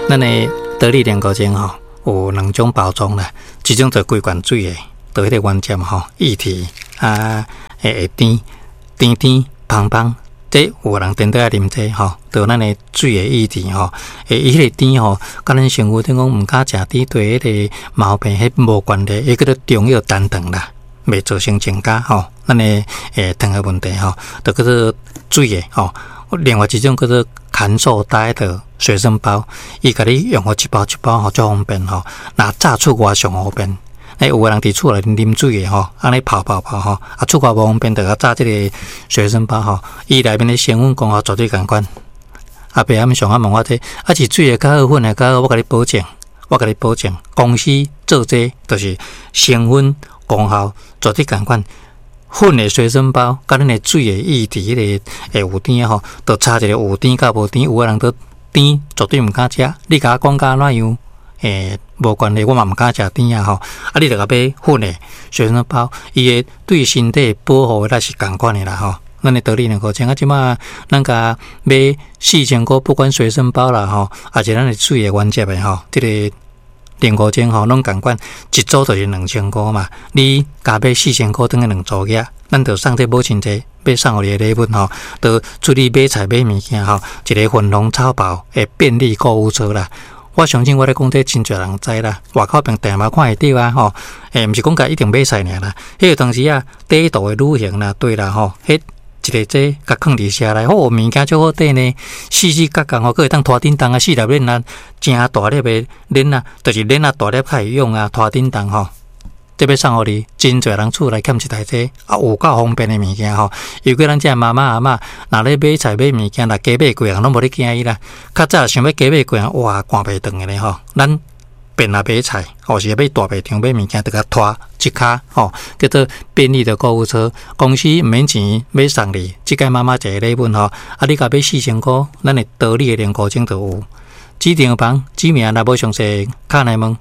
咱的得力莲膏精有两种包装啦，一种就规罐水的，就迄个原汁液体会甜芳芳，这有人点都爱啉这就咱的水的液体伊迄个甜甲咱身躯顶讲毋敢食甜，对迄个毛病迄无关系，伊叫做中药单糖啦，袂造成增加咱的糖的问题就叫做水的另外一种叫做函数带的随身包，伊甲你用一包一包足方便若早出外上方便。有个人伫厝内啉水的安尼泡出外无方便，就甲炸这个随身包伊内面的成分功效绝对共款。阿伯暗上问我这是水的较好，粉的较好，我甲你保证，公司做这就是成分功效绝对共款。粉的随身包，甲恁的水的液体迄个有甜就差一个有甜甲无甜。有个人都甜绝对毋敢食，你甲我讲甲哪样？无关系，我嘛毋敢食甜你著甲买粉的随身包，伊的对身体保护那是共款的啦咱的得力莲膏精即马咱甲买4000块，不管随身包啦还是咱的水的原汁的这个莲膏精拢共款，一组就是2000块嘛。你加买4000块，等于2组额，咱就送这母亲节要送互你的礼物就出去买菜买物件一个粉红草包的便利购物车啦。我相信我咧讲这真侪人知啦，外口边电嘛看会到毋是讲甲一定买菜尔啦。迄个当时底度的旅行啦，对啦迄一个这甲放伫车内，物件足好缀呢，四角仝仝会当拖叮当4粒链真大粒的链就是链大粒较会用拖叮当这要送互你，真侪人厝内欠一台这有够方便的物件尤其咱这妈妈阿嬷，若咧买菜买物件，若加买贵人拢无咧惊伊啦。较早想要加买贵人，哇，赶袂断的咧咱便来买菜，或是要大卖场买物件，就甲拖一卡叫做便利的购物车。公司毋免钱要送你，即个妈妈一个礼物你甲买4000块，咱的得力的莲膏精就有。指定房指名若无详细，卡内问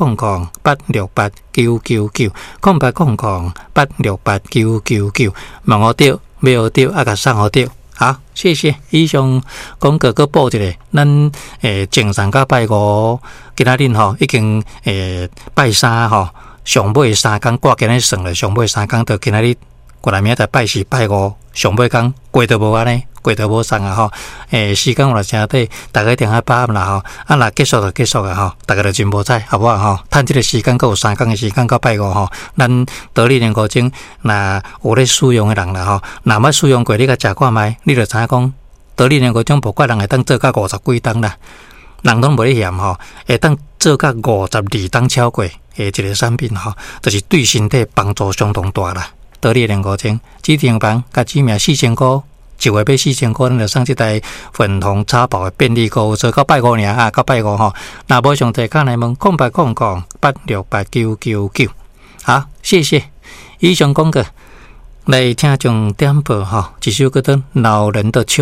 0800868999，0800868999，问我着，买我着，甲送我着。好，谢谢。以上广告补一个，咱正3甲拜5，今仔日已经拜3上尾3天挂今仔算了，上尾3天到今仔日。过来明仔拜4拜5，上尾天过都无安尼，过都无送时间有若诚短，大家定下把握啦若结束就结束大家就真无彩，好不好趁这个时间，还有3天的时间到拜5咱得力莲膏精，若有咧使用的人啦若捌使用过，你甲食看卖，你就知影讲得力莲膏精，不怪人会当做到50几吨啦，人拢无咧嫌会当做到52吨超过一个产品就是对身体帮助相当大啦。得力莲膏精，指定房甲指名4000块，一月买4000块，咱就送这台粉红草包的便利购物车，到拜5尔到拜5若无详细，卡来问0800868999。好，谢谢。以上广告来听重点报一首叫做《老人的秋》。